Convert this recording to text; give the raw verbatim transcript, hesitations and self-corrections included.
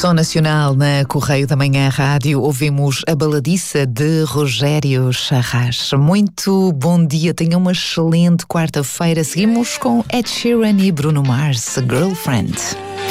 Som Nacional na Correio da Manhã Rádio, ouvimos a baladiça de Rogério Charras. Muito bom dia, tenha uma excelente quarta-feira. Seguimos com Ed Sheeran e Bruno Mars, Girlfriend.